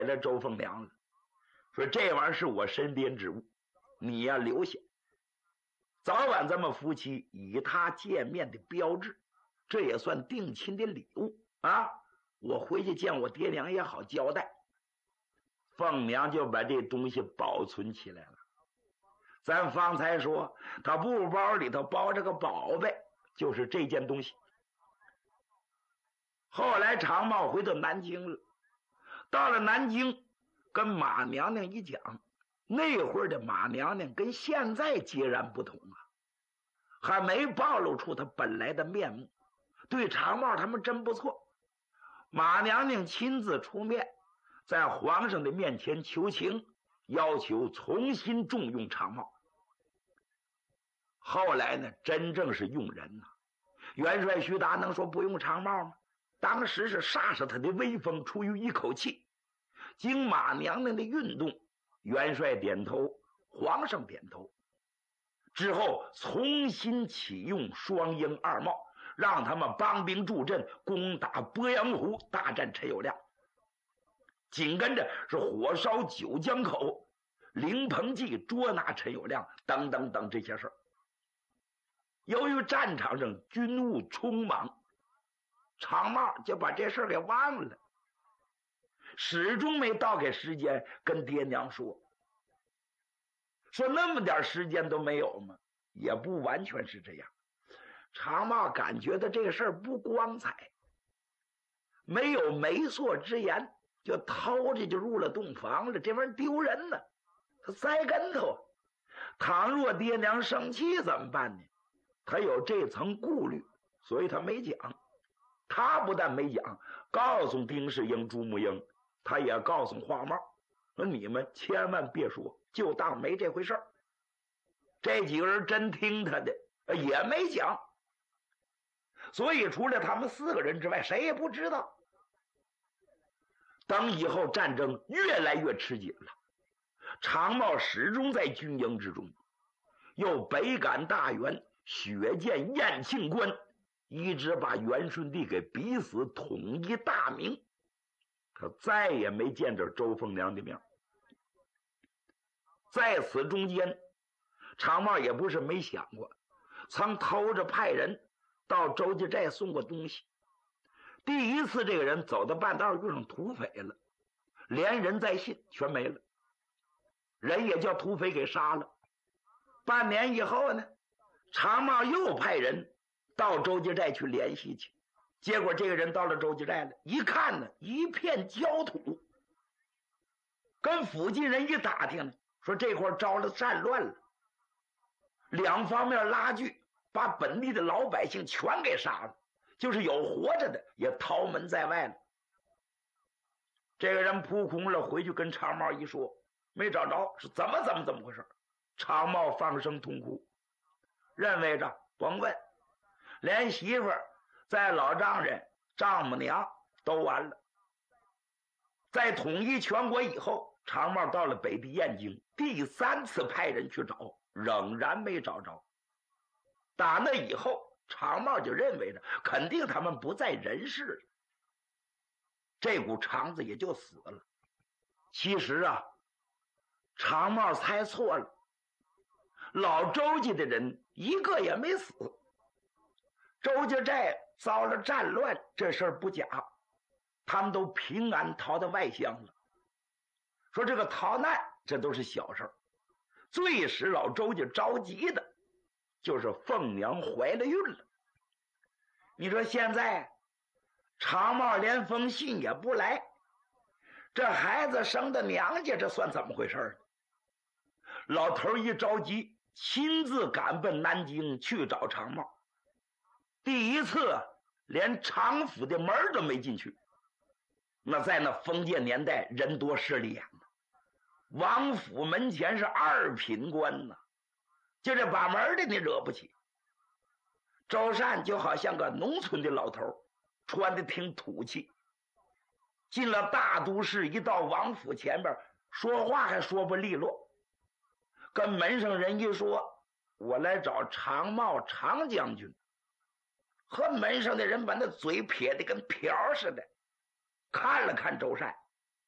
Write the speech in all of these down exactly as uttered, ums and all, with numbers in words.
了周凤娘了，说这玩意儿是我身边之物，你呀留下，早晚咱们夫妻与他见面的标志，这也算定亲的礼物啊！我回去见我爹娘也好交代。凤娘就把这东西保存起来了。咱方才说他布包里头包着个宝贝，就是这件东西。后来常茂回到南京了，到了南京跟马娘娘一讲，那会儿的马娘娘跟现在截然不同啊，还没暴露出她本来的面目，对常茂他们真不错。马娘娘亲自出面，在皇上的面前求情，要求重新重用常茂。后来呢，真正是用人呐、啊。元帅徐达能说不用常茂吗？当时是杀杀他的威风出于一口气。经马娘娘的运动，元帅点头，皇上点头，之后重新启用双鹰二茂，让他们帮兵助阵，攻打鄱阳湖，大战陈友谅。紧跟着是火烧九江口，凌鹏记捉拿陈友谅，等等等这些事儿。由于战场上军务匆忙，常茂就把这事儿给忘了，始终没倒给时间跟爹娘说。说那么点时间都没有吗？也不完全是这样。常茂感觉到这个事儿不光彩，没有媒妁之言，就偷着就入了洞房了，这玩意儿丢人呢，他栽跟头。倘若爹娘生气怎么办呢？他有这层顾虑，所以他没讲。他不但没讲，告诉丁世英、朱木英，他也告诉花帽，说你们千万别说，就当没这回事儿。这几个人真听他的，也没讲。所以除了他们四个人之外，谁也不知道。等以后战争越来越吃紧了，常茂始终在军营之中，又北赶大员，血溅燕庆关，一直把元顺帝给逼死，统一大明。他再也没见着周凤娘的面。在此中间，常茂也不是没想过，曾偷着派人到周家寨送过东西。第一次这个人走到半道遇上土匪了，连人带信全没了，人也叫土匪给杀了。半年以后呢，常茂又派人到周家寨去联系去，结果这个人到了周家寨了，一看呢，一片焦土。跟附近人一打听呢，说这块着了战乱了，两方面拉锯，把本地的老百姓全给杀了，就是有活着的也逃门在外了。这个人扑空了，回去跟常茂一说，没找着，是怎么怎么怎么回事。常茂放声痛哭，认为着甭问，连媳妇儿在老丈人丈母娘都完了。在统一全国以后，常茂到了北地燕京，第三次派人去找，仍然没找着。打那以后，常茂就认为着肯定他们不在人世了，这股肠子也就死了。其实啊，常茂猜错了，老周家的人一个也没死。周家寨遭了战乱，这事儿不假，他们都平安逃到外乡了。说这个逃难这都是小事儿，最使老周家着急的就是凤娘怀了孕了。你说现在常茂连封信也不来，这孩子生的娘家，这算怎么回事呢？老头一着急，亲自赶奔南京去找常茂。第一次连常府的门都没进去，那在那封建年代人多势利眼呢，王府门前是二品官呢，就这把门的你惹不起。周善就好像个农村的老头，穿的挺土气，进了大都市，一到王府前边说话还说不利落，跟门上人一说我来找常茂常将军，和门上的人把那嘴撇得跟瓢似的，看了看周善，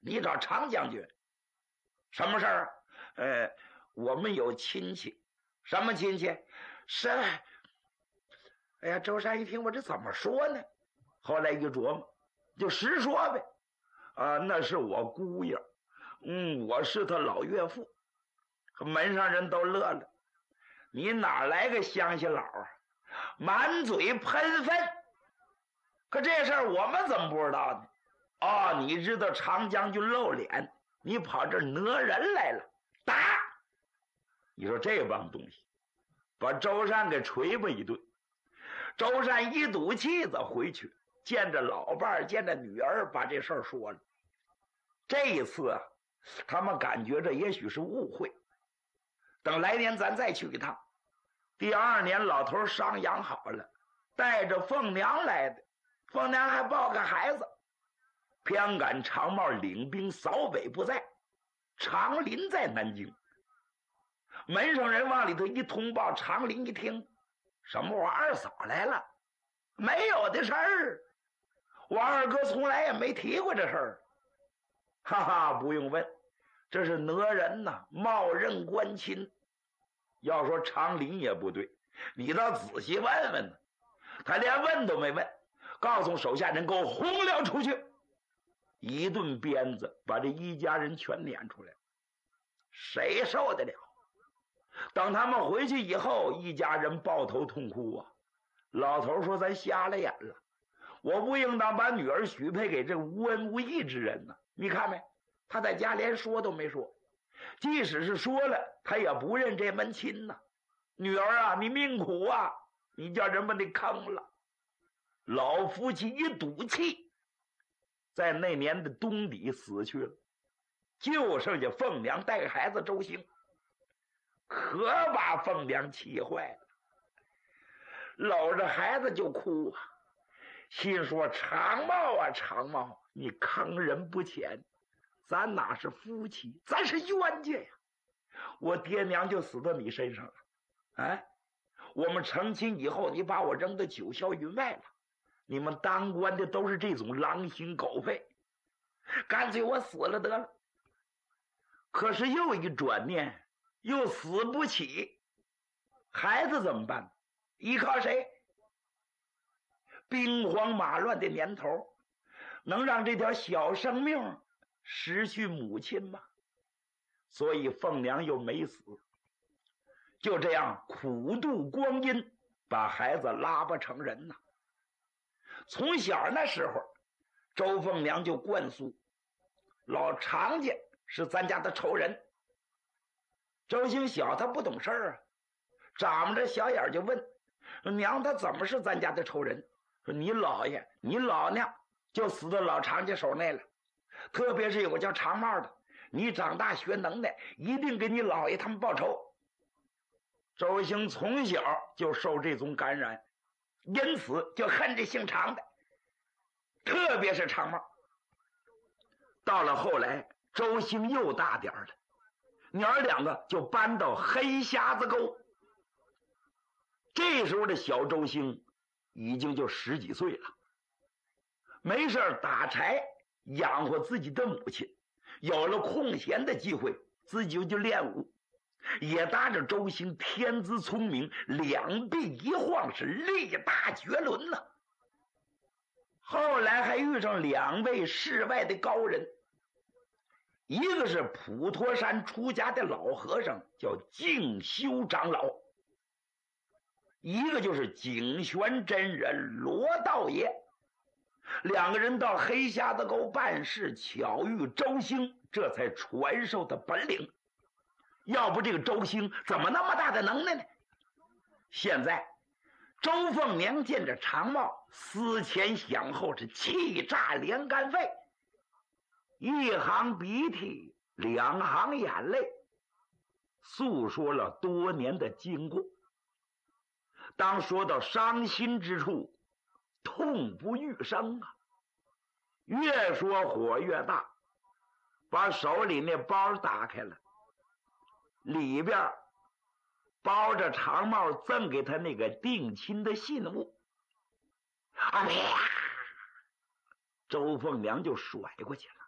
你找常将军，什么事儿啊？呃，我们有亲戚。什么亲戚？是。哎呀，周山一听，我这怎么说呢？后来一琢磨，就实说呗。啊，那是我姑爷，嗯，我是他老岳父。门上人都乐了，你哪来个乡下佬啊？满嘴喷粪。可这事儿我们怎么不知道呢？哦，你知道常将军露脸，你跑这讹人来了，打！你说这帮东西，把周善给捶吧一顿。周善一赌气子回去，见着老伴儿，见着女儿，把这事儿说了。这一次啊，他们感觉这也许是误会，等来年咱再去一趟。第二年老头伤养好了，带着凤娘来的，凤娘还抱个孩子。偏赶常茂领兵扫北不在，常林在南京。门上人往里头一通报，常林一听，什么我二嫂来了？没有的事儿，我二哥从来也没提过这事儿。哈哈，不用问，这是讹人呐，冒认官亲。要说常林也不对，你倒仔细问问呢。他连问都没问，告诉手下人给我轰了出去。一顿鞭子把这一家人全撵出来，谁受得了？等他们回去以后，一家人抱头痛哭啊。老头说咱瞎了眼了，我不应当把女儿许配给这无恩无义之人呢。你看没，他在家连说都没说，即使是说了，他也不认这门亲呢。女儿啊，你命苦啊，你叫人把你坑了。老夫妻一赌气，在那年的冬底死去了，就剩下凤娘带孩子周兴，可把凤娘气坏了，搂着孩子就哭啊，心说常茂啊常茂，你坑人不浅，咱哪是夫妻，咱是冤家呀！我爹娘就死到你身上了，哎，我们成亲以后，你把我扔到九霄云外了。你们当官的都是这种狼心狗肺，干脆我死了得了。可是又一转念，又死不起，孩子怎么办？依靠谁？兵荒马乱的年头，能让这条小生命失去母亲吗？所以凤娘又没死，就这样苦度光阴，把孩子拉拔成人呐。从小那时候，周凤娘就灌输老常家是咱家的仇人。周兴小他不懂事儿啊，长着小眼就问娘，他怎么是咱家的仇人？说你姥爷你老娘就死到老常家手内了，特别是有个叫常茂的，你长大学能耐，一定给你姥爷他们报仇。周兴从小就受这种感染，因此就恨这姓常的，特别是常茂。到了后来，周兴又大点了，娘儿两个就搬到黑匣子沟。这时候的小周兴已经就十几岁了，没事打柴养活自己的母亲，有了空闲的机会自己就去练武，也搭着周兴天资聪明，两臂一晃是力大绝伦呢、啊。后来还遇上两位世外的高人，一个是普陀山出家的老和尚，叫静修长老，一个就是景玄真人罗道爷。两个人到黑匣子沟办事，巧遇周兴，这才传授的本领。要不这个周兴怎么那么大的能耐呢？现在周凤娘见着常茂，思前想后，是气炸连肝肺，一行鼻涕两行眼泪，诉说了多年的经过。当说到伤心之处，痛不欲生啊！越说火越大，把手里那包打开了，里边包着常茂赠给他那个定亲的信物。哎呀，周凤娘就甩过去了。